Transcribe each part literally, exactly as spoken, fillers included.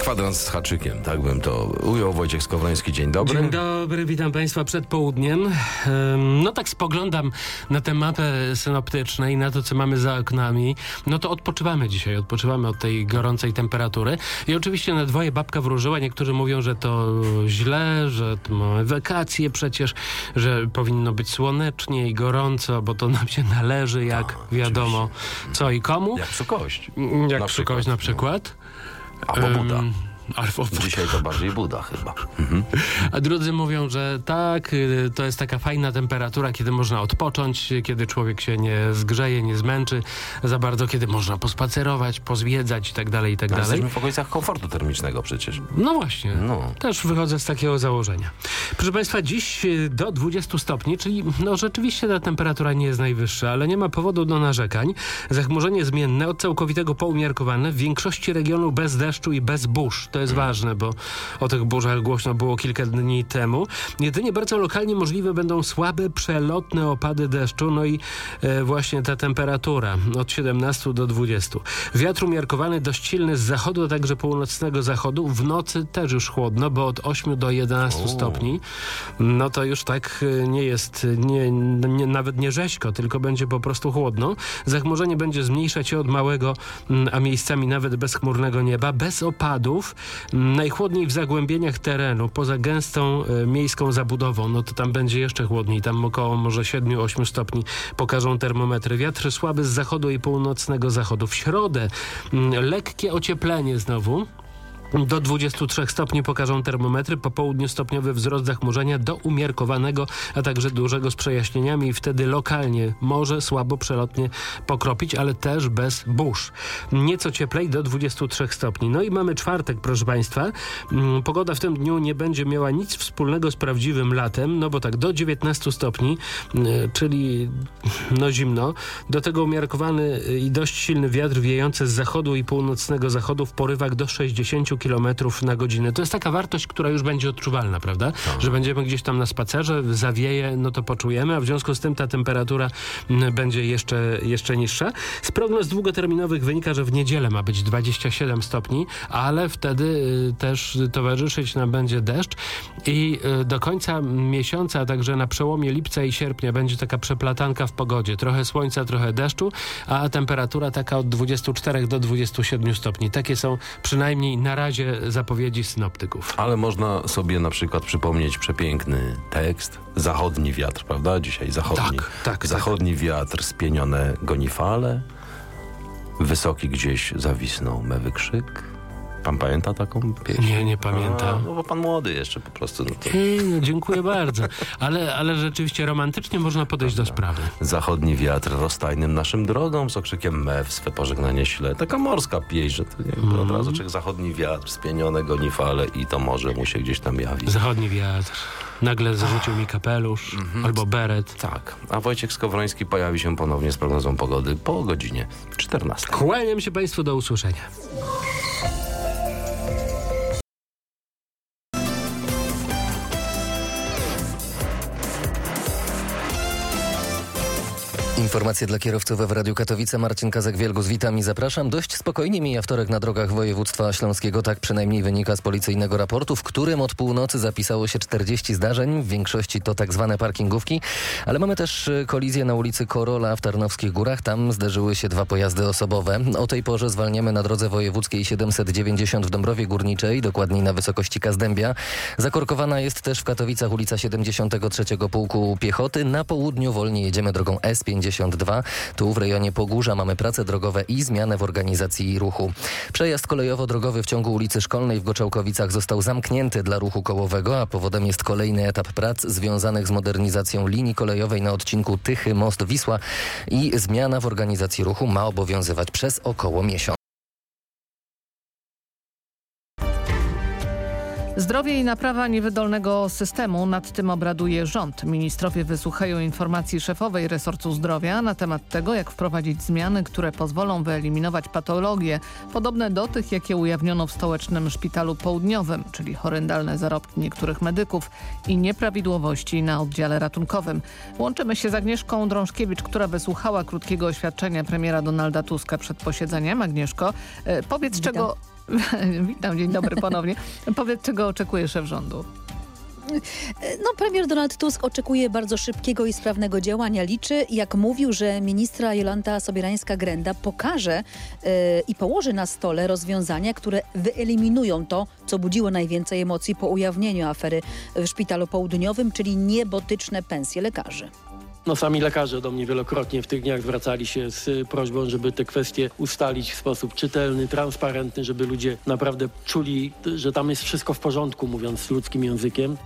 Kwadrans z haczykiem, tak bym to ujął. Wojciech Skowroński, dzień dobry. Dzień dobry, witam Państwa przed południem. No tak spoglądam na tę mapę synoptyczną i na to, co mamy za oknami. No to odpoczywamy dzisiaj, odpoczywamy od tej gorącej temperatury. I oczywiście na dwoje babka wróżyła. Niektórzy mówią, że to źle, że to mamy wakacje przecież, że powinno być słonecznie i gorąco, bo to nam się należy, jak To, wiadomo, oczywiście. co i komu. Jak sukość. Jak na przy kogoś na przykład. Albo Buda. Um, Albo Dzisiaj to bardziej Buda chyba. Mhm. A drudzy mówią, że tak, y, to jest taka fajna temperatura, kiedy można odpocząć, kiedy człowiek się nie zgrzeje, nie zmęczy za bardzo, kiedy można pospacerować, pozwiedzać i tak dalej, i tak Ale dalej. jesteśmy w okolicach komfortu termicznego przecież. No właśnie, No. też wychodzę z takiego założenia. Proszę Państwa, dziś y, do dwudziestu stopni, czyli no rzeczywiście ta temperatura nie jest najwyższa, ale nie ma powodu do narzekań. Zachmurzenie zmienne od całkowitego po umiarkowane, w większości regionów bez deszczu i bez burz. To jest ważne, bo o tych burzach głośno było kilka dni temu. Jedynie bardzo lokalnie możliwe będą słabe, przelotne opady deszczu, no i e, właśnie ta temperatura od siedemnastu do dwudziestu. Wiatr umiarkowany, dość silny z zachodu, a także północnego zachodu. W nocy też już chłodno, bo od ośmiu do jedenastu O. stopni. No to już tak e, nie jest, nie, nie, nawet nie rzeźko, tylko będzie po prostu chłodno. Zachmurzenie będzie zmniejszać się od małego, m, a miejscami nawet bezchmurnego nieba, bez opadów. Najchłodniej w zagłębieniach terenu, poza gęstą e, miejską zabudową, no to tam będzie jeszcze chłodniej, tam około może siedem do ośmiu stopni pokażą termometry. Wiatr słaby z zachodu i północnego zachodu. W środę m, lekkie ocieplenie znowu. Do dwudziestu trzech stopni pokażą termometry, po południu stopniowy wzrost zachmurzenia do umiarkowanego, a także dużego z przejaśnieniami i wtedy lokalnie może słabo przelotnie pokropić, ale też bez burz. Nieco cieplej do dwudziestu trzech stopni. No i mamy czwartek, proszę Państwa. Pogoda w tym dniu nie będzie miała nic wspólnego z prawdziwym latem, no bo tak do dziewiętnastu stopni, czyli no zimno. Do tego umiarkowany i dość silny wiatr wiejący z zachodu i północnego zachodu w porywach do sześćdziesięciu kilometrów na godzinę. To jest taka wartość, która już będzie odczuwalna, prawda? Tak. Że będziemy gdzieś tam na spacerze, zawieje, no to poczujemy, a w związku z tym ta temperatura m, będzie jeszcze, jeszcze niższa. Z prognoz długoterminowych wynika, że w niedzielę ma być dwadzieścia siedem stopni, ale wtedy y, też towarzyszyć nam będzie deszcz i y, do końca miesiąca, a także na przełomie lipca i sierpnia będzie taka przeplatanka w pogodzie. Trochę słońca, trochę deszczu, a temperatura taka od dwudziestu czterech do dwudziestu siedmiu stopni. Takie są przynajmniej na razie zapowiedzi synoptyków. Ale można sobie na przykład przypomnieć przepiękny tekst. Zachodni wiatr, prawda? Dzisiaj zachodni. Tak, tak, zachodni tak. wiatr, spienione gonifale. Wysoki gdzieś zawisnął mewy krzyk. Pan pamięta taką pieśń? Nie, nie pamiętam. A, no bo pan młody jeszcze po prostu. No to... Ej, no dziękuję bardzo. Ale, ale rzeczywiście romantycznie można podejść do sprawy. Zachodni wiatr rozstajnym naszym drogom z okrzykiem mew swe pożegnanie śle. Taka morska pieśń, że to nie wiem, Mm. od razu czek zachodni wiatr, spienione gonifale i to morze mu się gdzieś tam jawi. Zachodni wiatr. Nagle zarzucił mi kapelusz Mhm. albo beret. Tak, a Wojciech Skowroński pojawi się ponownie z prognozą pogody po godzinie czternastej. Kłaniam się Państwu, do usłyszenia. Informacje dla kierowców w Radiu Katowice. Marcin Kazak-Wielgus, witam i zapraszam. Dość spokojnie mija wtorek na drogach województwa śląskiego. Tak przynajmniej wynika z policyjnego raportu, w którym od północy zapisało się czterdzieści zdarzeń. W większości to tak zwane parkingówki. Ale mamy też kolizję na ulicy Korola w Tarnowskich Górach. Tam zderzyły się dwa pojazdy osobowe. O tej porze zwalniamy na drodze wojewódzkiej siedemset dziewięćdziesiąt w Dąbrowie Górniczej, dokładniej na wysokości Kazdębia. Zakorkowana jest też w Katowicach ulica siedemdziesiątego trzeciego Pułku Piechoty. Na południu wolniej jedziemy drogą S pięćdziesiąt dwa. Tu w rejonie Pogórza mamy prace drogowe i zmianę w organizacji ruchu. Przejazd kolejowo-drogowy w ciągu ulicy Szkolnej w Goczałkowicach został zamknięty dla ruchu kołowego, a powodem jest kolejny etap prac związanych z modernizacją linii kolejowej na odcinku Tychy Most Wisła i zmiana w organizacji ruchu ma obowiązywać przez około miesiąc. Zdrowie i naprawa niewydolnego systemu. Nad tym obraduje rząd. Ministrowie wysłuchają informacji szefowej resortu zdrowia na temat tego, jak wprowadzić zmiany, które pozwolą wyeliminować patologie podobne do tych, jakie ujawniono w Stołecznym Szpitalu Południowym, czyli horrendalne zarobki niektórych medyków i nieprawidłowości na oddziale ratunkowym. Łączymy się z Agnieszką Drążkiewicz, która wysłuchała krótkiego oświadczenia premiera Donalda Tuska przed posiedzeniem. Agnieszko, e, powiedz, czego... Witam, dzień dobry ponownie. Powiedz, czego oczekuje szef rządu? No, premier Donald Tusk oczekuje bardzo szybkiego i sprawnego działania. Liczy, jak mówił, że ministra Jolanta Sobierańska-Grenda pokaże yy, i położy na stole rozwiązania, które wyeliminują to, co budziło najwięcej emocji po ujawnieniu afery w Szpitalu Południowym, czyli niebotyczne pensje lekarzy. No sami lekarze do mnie wielokrotnie w tych dniach zwracali się z prośbą, żeby te kwestie ustalić w sposób czytelny, transparentny, żeby ludzie naprawdę czuli, że tam jest wszystko w porządku, mówiąc ludzkim językiem.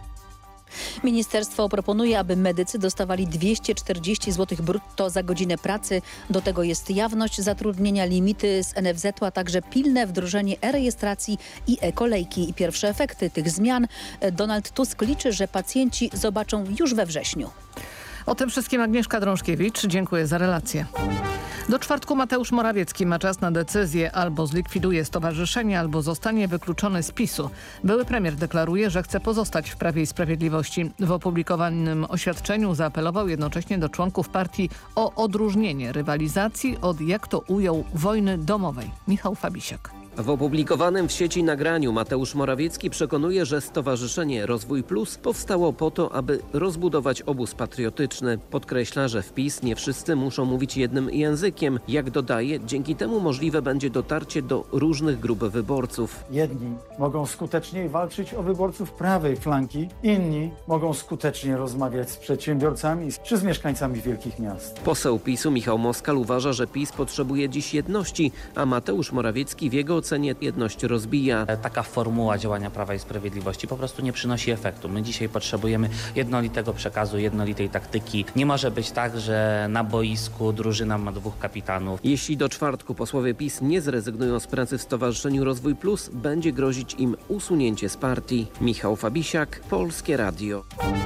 Ministerstwo proponuje, aby medycy dostawali dwieście czterdzieści złotych brutto za godzinę pracy. Do tego jest jawność zatrudnienia, limity z N F Z u, a także pilne wdrożenie e-rejestracji i e-kolejki. I pierwsze efekty tych zmian Donald Tusk liczy, że pacjenci zobaczą już we wrześniu. O tym wszystkim Agnieszka Drążkiewicz. Dziękuję za relację. Do czwartku Mateusz Morawiecki ma czas na decyzję: albo zlikwiduje stowarzyszenie, albo zostanie wykluczony z PiSu. Były premier deklaruje, że chce pozostać w Prawie i Sprawiedliwości. W opublikowanym oświadczeniu zaapelował jednocześnie do członków partii o odróżnienie rywalizacji od, jak to ujął, wojny domowej. Michał Fabisiak. W opublikowanym w sieci nagraniu Mateusz Morawiecki przekonuje, że Stowarzyszenie Rozwój Plus powstało po to, aby rozbudować obóz patriotyczny. Podkreśla, że w PiS nie wszyscy muszą mówić jednym językiem. Jak dodaje, dzięki temu możliwe będzie dotarcie do różnych grup wyborców. Jedni mogą skuteczniej walczyć o wyborców prawej flanki, inni mogą skutecznie rozmawiać z przedsiębiorcami czy z mieszkańcami wielkich miast. Poseł PiSu Michał Moskal uważa, że PiS potrzebuje dziś jedności, a Mateusz Morawiecki w jego ocenie jedność rozbija. Taka formuła działania Prawa i Sprawiedliwości po prostu nie przynosi efektu. My dzisiaj potrzebujemy jednolitego przekazu, jednolitej taktyki. Nie może być tak, że na boisku drużyna ma dwóch kapitanów. Jeśli do czwartku posłowie PiS nie zrezygnują z pracy w Stowarzyszeniu Rozwój Plus, będzie grozić im usunięcie z partii. Michał Fabisiak, Polskie Radio.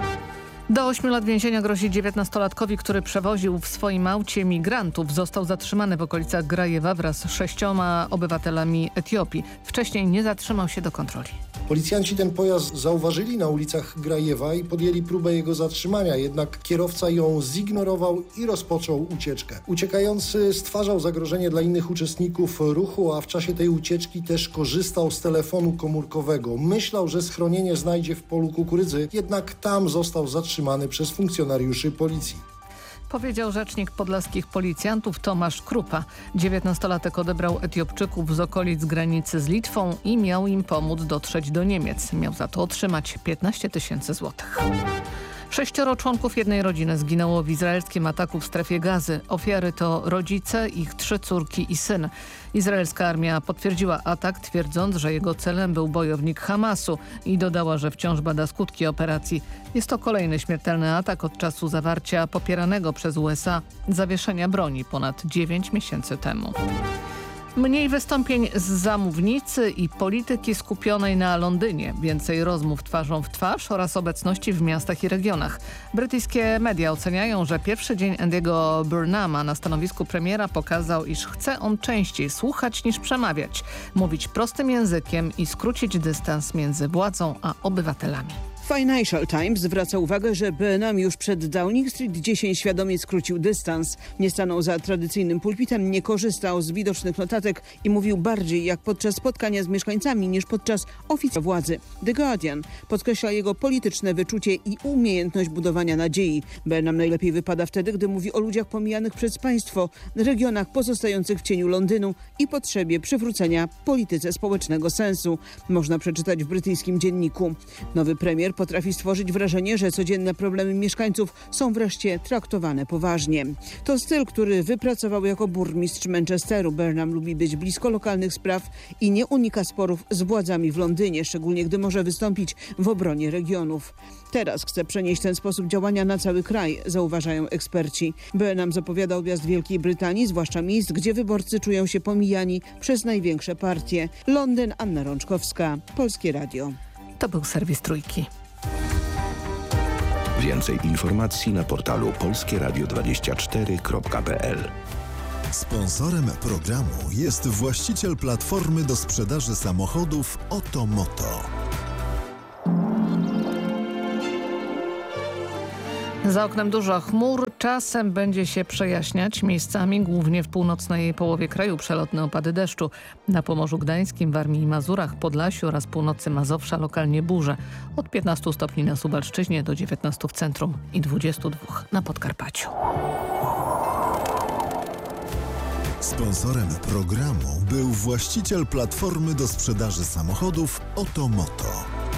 Do ośmiu lat więzienia grozi dziewiętnastolatkowi, który przewoził w swoim aucie migrantów. Został zatrzymany w okolicach Grajewa wraz z sześcioma obywatelami Etiopii. Wcześniej nie zatrzymał się do kontroli. Policjanci ten pojazd zauważyli na ulicach Grajewa i podjęli próbę jego zatrzymania, jednak kierowca ją zignorował i rozpoczął ucieczkę. Uciekający stwarzał zagrożenie dla innych uczestników ruchu, a w czasie tej ucieczki też korzystał z telefonu komórkowego. Myślał, że schronienie znajdzie w polu kukurydzy, jednak tam został zatrzymany przez funkcjonariuszy policji. Powiedział rzecznik podlaskich policjantów Tomasz Krupa. dziewiętnastolatek odebrał Etiopczyków z okolic granicy z Litwą i miał im pomóc dotrzeć do Niemiec. Miał za to otrzymać piętnaście tysięcy złotych. Sześcioro członków jednej rodziny zginęło w izraelskim ataku w strefie Gazy. Ofiary to rodzice, ich trzy córki i syn. Izraelska armia potwierdziła atak, twierdząc, że jego celem był bojownik Hamasu i dodała, że wciąż bada skutki operacji. Jest to kolejny śmiertelny atak od czasu zawarcia popieranego przez U S A zawieszenia broni ponad dziewięć miesięcy temu. Mniej wystąpień z zamównicy i polityki skupionej na Londynie. Więcej rozmów twarzą w twarz oraz obecności w miastach i regionach. Brytyjskie media oceniają, że pierwszy dzień Andy'ego Burnhama na stanowisku premiera pokazał, iż chce on częściej słuchać niż przemawiać, mówić prostym językiem i skrócić dystans między władzą a obywatelami. Financial Times zwraca uwagę, że Burnham już przed Downing Street dziesięć świadomie skrócił dystans. Nie stanął za tradycyjnym pulpitem, nie korzystał z widocznych notatek i mówił bardziej jak podczas spotkania z mieszkańcami niż podczas oficji władzy. The Guardian podkreśla jego polityczne wyczucie i umiejętność budowania nadziei. Burnham najlepiej wypada wtedy, gdy mówi o ludziach pomijanych przez państwo, regionach pozostających w cieniu Londynu i potrzebie przywrócenia polityce społecznego sensu. Można przeczytać w brytyjskim dzienniku. Nowy premier potrafi stworzyć wrażenie, że codzienne problemy mieszkańców są wreszcie traktowane poważnie. To styl, który wypracował jako burmistrz Manchesteru. Burnham lubi być blisko lokalnych spraw i nie unika sporów z władzami w Londynie, szczególnie gdy może wystąpić w obronie regionów. Teraz chce przenieść ten sposób działania na cały kraj, zauważają eksperci. Burnham zapowiada odjazd Wielkiej Brytanii, zwłaszcza miejsc, gdzie wyborcy czują się pomijani przez największe partie. Londyn, Anna Rączkowska, Polskie Radio. To był serwis Trójki. Więcej informacji na portalu polskie radio dwadzieścia cztery kropka p l. Sponsorem programu jest właściciel platformy do sprzedaży samochodów Otomoto. Za oknem dużo chmur, czasem będzie się przejaśniać, miejscami głównie w północnej połowie kraju przelotne opady deszczu. Na Pomorzu Gdańskim, Warmii i Mazurach, Podlasiu oraz północy Mazowsza lokalnie burze. Od piętnastu stopni na Suwalszczyźnie do dziewiętnastu w centrum i dwudziestu dwóch na Podkarpaciu. Sponsorem programu był właściciel platformy do sprzedaży samochodów Otomoto.